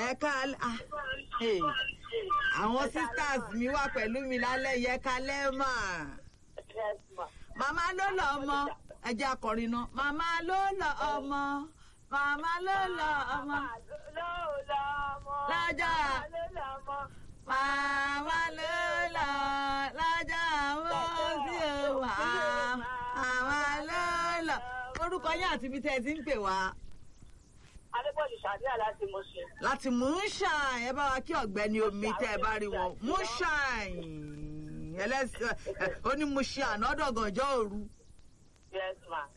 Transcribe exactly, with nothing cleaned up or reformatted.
ẹ káalẹ́ ah hey àwọn sisters mi wà pẹ̀lú mi lálẹ́ yẹ kálẹ́ mà. Màmá ló lọ ọmọ ẹ jẹ́ akọrin náà. Màmá ló lọ ọmọ màmá ló lọ ọmọ lọ́jọ́ màmá ló lọ lọ́jọ́ àwọn sí òwà màmá ló lọ. Orúkọ yín àti ibi tẹ́ ẹ ti ń pè wá. Adébọ̀lù Ṣàdíà láti Mushin. Láti Mushin ẹ bá wa kí ọ̀gbẹ́ni omi tẹ́ ẹ bá rí wọn. Mushin ẹlẹ́sìn ó ní Mushin ànádọ́gànjọ́ òru. Yes ma.